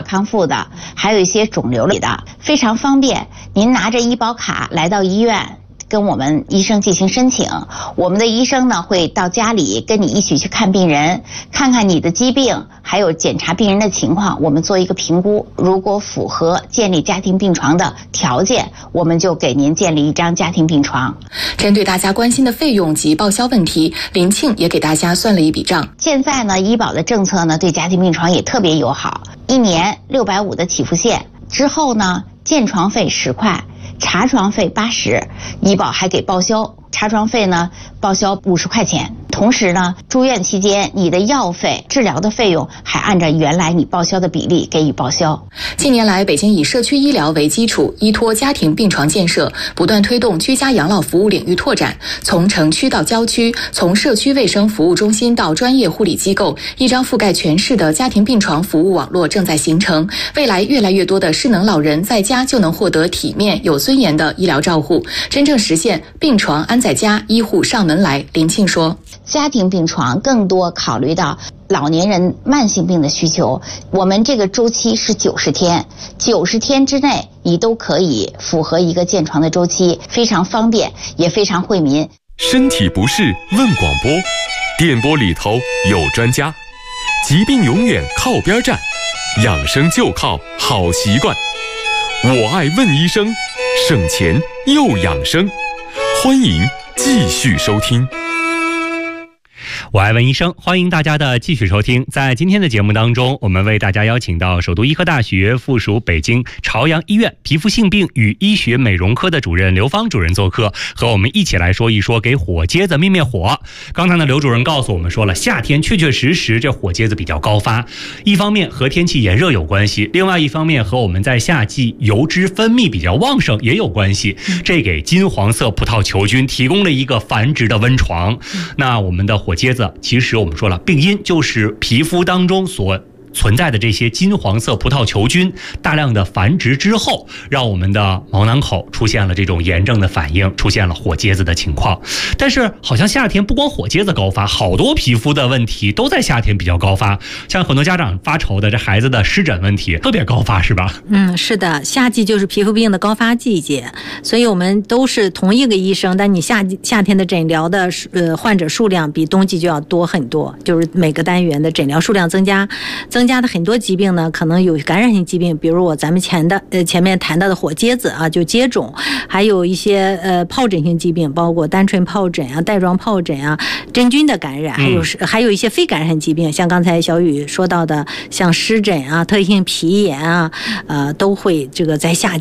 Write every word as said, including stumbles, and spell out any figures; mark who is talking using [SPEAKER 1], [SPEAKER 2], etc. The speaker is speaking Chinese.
[SPEAKER 1] 康复的，还有一些肿瘤类的，非常方便。您拿着医保卡来到医院，跟我们医生进行申请，我们的医生呢会到家里跟你一起去看病人，看看你的疾病，还有检查病人的情况，我们做一个评估。如果符合建立家庭病床的条件，我们就给您建立一张家庭病床。
[SPEAKER 2] 针对大家关心的费用及报销问题，林庆也给大家算了一笔账。
[SPEAKER 1] 现在呢，医保的政策呢对家庭病床也特别友好，一年六百五的起付线，之后呢建床费十块。查床费八十，医保还给报销。查床费呢报销五十块钱，同时呢住院期间你的药费、治疗的费用还按照原来你报销的比例给予报销。
[SPEAKER 2] 近年来，北京以社区医疗为基础，依托家庭病床建设，不断推动居家养老服务领域拓展，从城区到郊区，从社区卫生服务中心到专业护理机构，一张覆盖全市的家庭病床服务网络正在形成。未来越来越多的失能老人在家就能获得体面有尊严的医疗照护，真正实现病床安在家，医护上门来。林庆说，
[SPEAKER 1] 家庭病床更多考虑到老年人慢性病的需求，我们这个周期是九十天，九十天之内你都可以符合一个建床的周期，非常方便，也非常惠民。
[SPEAKER 3] 身体不适问广播，电波里头有专家，疾病永远靠边站，养生就靠好习惯。我爱问医生，省钱又养生，欢迎继续收听。
[SPEAKER 4] 我爱问医生，欢迎大家的继续收听。在今天的节目当中，我们为大家邀请到首都医科大学附属北京朝阳医院皮肤性病与医学美容科的主任刘芳主任做客，和我们一起来说一说给火疖子灭灭火。刚才呢，刘主任告诉我们说了，夏天确确实实这火疖子比较高发，一方面和天气炎热有关系，另外一方面和我们在夏季油脂分泌比较旺盛也有关系。这给金黄色葡萄球菌提供了一个繁殖的温床。那我们的火疖子其实我们说了，病因就是皮肤当中所存在的这些金黄色葡萄球菌大量的繁殖之后，让我们的毛囊口出现了这种炎症的反应，出现了火疖子的情况。但是好像夏天不光火疖子高发，好多皮肤的问题都在夏天比较高发，像很多家长发愁的这孩子的湿疹问题特别高发，是吧？
[SPEAKER 5] 嗯，是的，夏季就是皮肤病的高发季节，所以我们都是同一个医生，但你夏夏天的诊疗的呃患者数量比冬季就要多很多，就是每个单元的诊疗数量增加。增加的很多疾病呢，可能有感染性疾病，比如我咱们前的呃前面谈到的火疖子啊，就疖肿，还有一些呃疱疹性疾病，包括单纯疱疹啊、带状疱疹啊、真菌的感染，还有、嗯、还有一些非感染性疾病，像刚才小雨说到的，像湿疹啊、特异性皮炎啊，呃，都会这个在夏季